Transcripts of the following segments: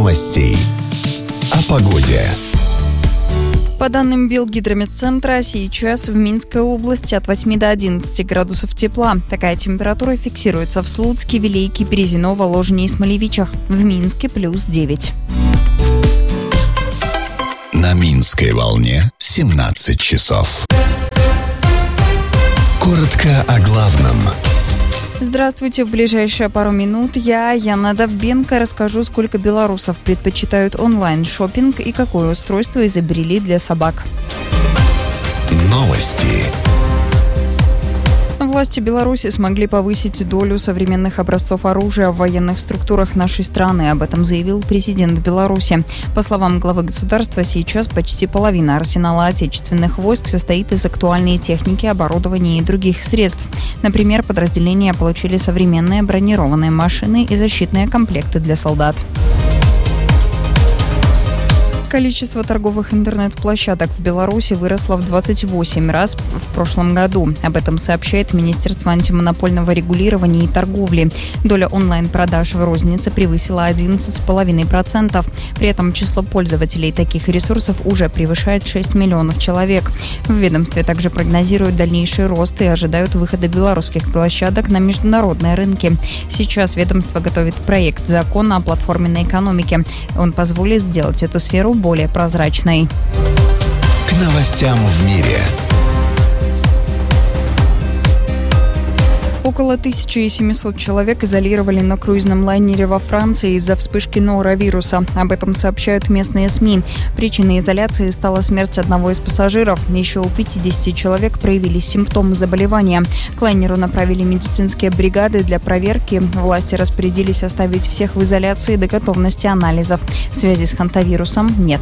новостей. О погоде. По данным Белгидрометцентра, сейчас в Минской области от 8 до 11 градусов тепла. Такая температура фиксируется в Слуцке, Вилейке, Березино, Воложине и Смолевичах. В Минске плюс 9. На Минской волне 17 часов. Коротко о главном. Здравствуйте. В ближайшие пару минут я, Яна Довбенко, расскажу, сколько белорусов предпочитают онлайн-шоппинг и какое устройство изобрели для собак. Новости. Власти Беларуси смогли повысить долю современных образцов оружия в военных структурах нашей страны. Об этом заявил президент Беларуси. По словам главы государства, сейчас почти половина арсенала отечественных войск состоит из актуальной техники, оборудования и других средств. Например, подразделения получили современные бронированные машины и защитные комплекты для солдат. Количество торговых интернет-площадок в Беларуси выросло в 28 раз в прошлом году. Об этом сообщает Министерство антимонопольного регулирования и торговли. Доля онлайн-продаж в рознице превысила 11,5%. При этом число пользователей таких ресурсов уже превышает 6 миллионов человек. В ведомстве также прогнозируют дальнейший рост и ожидают выхода белорусских площадок на международные рынки. Сейчас ведомство готовит проект закона о платформенной экономике. Он позволит сделать эту сферу более прозрачной. К новостям в мире. Около 1700 человек изолировали на круизном лайнере во Франции из-за вспышки норовируса. Об этом сообщают местные СМИ. Причиной изоляции стала смерть одного из пассажиров. Еще у 50 человек проявились симптомы заболевания. К лайнеру направили медицинские бригады для проверки. Власти распорядились оставить всех в изоляции до готовности анализов. Связи с хантавирусом нет.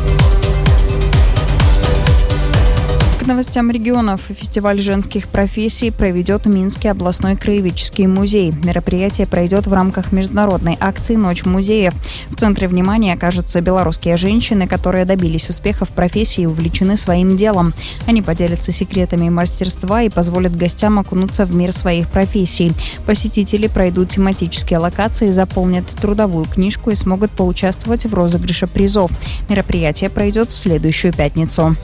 К новостям регионов. Фестиваль женских профессий проведет Минский областной краеведческий музей. Мероприятие пройдет в рамках международной акции «Ночь музеев». В центре внимания окажутся белорусские женщины, которые добились успеха в профессии и увлечены своим делом. Они поделятся секретами мастерства и позволят гостям окунуться в мир своих профессий. Посетители пройдут тематические локации, заполнят трудовую книжку и смогут поучаствовать в розыгрыше призов. Мероприятие пройдет в следующую пятницу.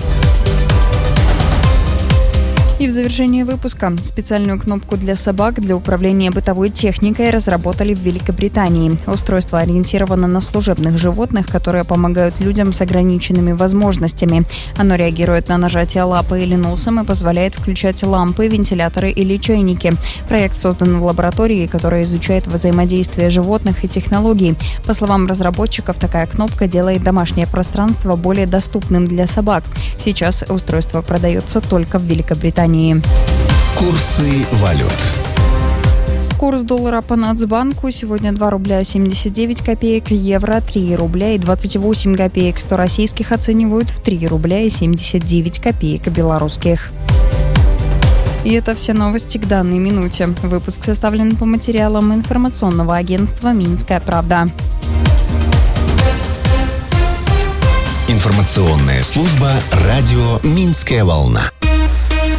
И в завершении выпуска. Специальную кнопку для собак для управления бытовой техникой разработали в Великобритании. Устройство ориентировано на служебных животных, которые помогают людям с ограниченными возможностями. Оно реагирует на нажатие лапы или носом и позволяет включать лампы, вентиляторы или чайники. Проект создан в лаборатории, которая изучает взаимодействие животных и технологий. По словам разработчиков, такая кнопка делает домашнее пространство более доступным для собак. Сейчас устройство продается только в Великобритании. Курсы валют. Курс доллара по Нацбанку сегодня 2 рубля 79 копеек, евро 3 рубля и 28 копеек, 100 российских оценивают в 3 рубля и 79 копеек белорусских. И это все новости к данной минуте. Выпуск составлен по материалам информационного агентства «Минская правда». Информационная служба радио «Минская волна».